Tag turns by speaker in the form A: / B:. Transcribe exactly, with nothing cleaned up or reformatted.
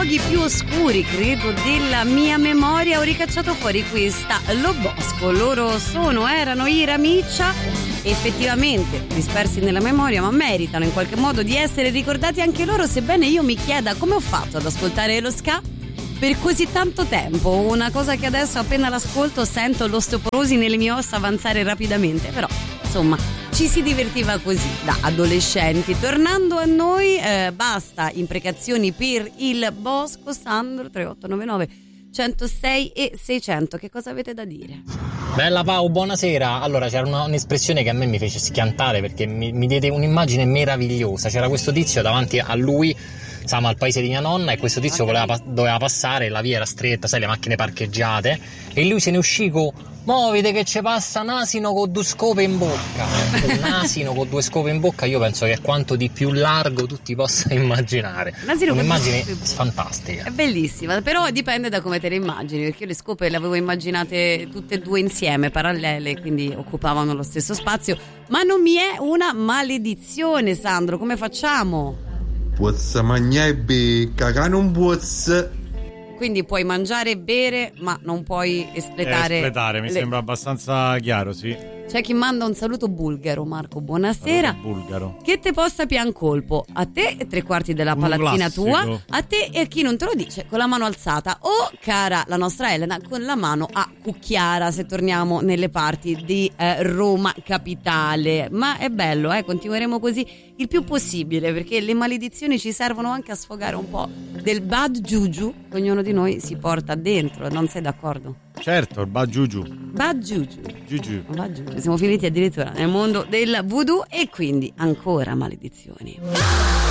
A: luoghi più oscuri, credo, della mia memoria ho ricacciato fuori questa Lo Bosco. Loro sono, erano i Ramiccia, effettivamente dispersi nella memoria, ma meritano in qualche modo di essere ricordati anche loro, sebbene io mi chieda come ho fatto ad ascoltare lo ska per così tanto tempo, una cosa che adesso appena l'ascolto sento l'osteoporosi nelle mie ossa avanzare rapidamente, però insomma ci si divertiva così da adolescenti. Tornando a noi, eh, basta imprecazioni per il Bosco. Sandro, tre otto nove nove centosei e seicento, che cosa avete da dire?
B: Bella Pau, buonasera. Allora c'era una, un'espressione che a me mi fece schiantare perché mi, mi diede un'immagine meravigliosa. C'era questo tizio davanti a lui, siamo al paese di mia nonna, e questo tizio voleva, doveva passare, la via era stretta, sai, le macchine parcheggiate, e lui se ne uscì con: mo vede che ci passa un asino con due scope in bocca. Un asino con due scope in bocca, io penso che è quanto di più largo tu ti possa immaginare. Un'immagine fantastica.
A: È bellissima, però dipende da come te le immagini, perché io le scope le avevo immaginate tutte e due insieme, parallele, quindi occupavano lo stesso spazio. Ma non mi è una maledizione, Sandro, come facciamo?
C: Puozza mangiare e bere, cagare non puozza.
A: Quindi puoi mangiare e bere, ma non puoi espletare.
D: Eh, espletare, mi
A: le...
D: sembra abbastanza chiaro, sì.
A: C'è chi manda un saluto bulgaro, Marco, buonasera.
D: Saluto bulgaro.
A: Che te possa pian colpo, a te e tre quarti della
D: Un
A: palazzina
D: classico.
A: tua, a te e a chi non te lo dice con la mano alzata, o cara la nostra Elena con la mano a cucchiara, se torniamo nelle parti di eh, Roma capitale. Ma è bello, eh, continueremo così il più possibile, perché le maledizioni ci servono anche a sfogare un po' del bad juju che ognuno di noi si porta dentro, non sei d'accordo?
D: Certo, il bad juju.
A: Bad juju.
D: Juju.
A: Bad juju. Siamo finiti addirittura nel mondo del voodoo e quindi ancora maledizioni.